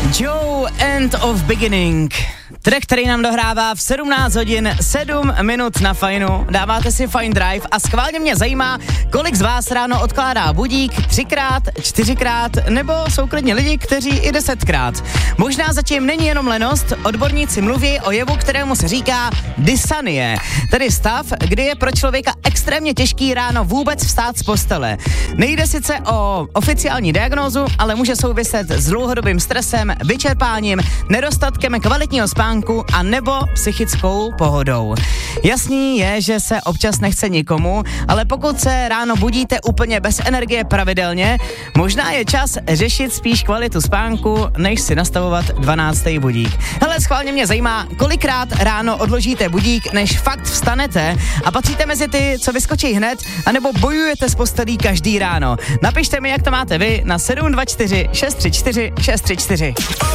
Joe End of Beginning. Track, který nám dohrává v 17 hodin 7 minut na Fajnu. Dáváte si Fine Drive a schválně mě zajímá, kolik z vás ráno odkládá budík 3x, 4x, nebo jsou klidně lidi, kteří i 10x. Možná zatím není jenom lenost, odborníci mluví o jevu, kterému se říká dysanie, tedy stav, kdy je pro člověka extrémně těžký ráno vůbec vstát z postele. Nejde sice o oficiální diagnózu, ale může souviset s dlouhodobým stresem, vyčerpáním, nedostatkem kvalitního spánku a nebo psychickou pohodou. Jasný je, že se občas nechce nikomu, ale pokud se ráno budíte úplně bez energie pravidelně, možná je čas řešit spíš kvalitu spánku, než si nastavovat 12. budík. Hele, schválně mě zajímá, kolikrát ráno odložíte budík, než fakt vstanete a patříte mezi ty, co vyskočí hned, anebo bojujete s postelí každý ráno. Napište mi, jak to máte vy na 724 634 634.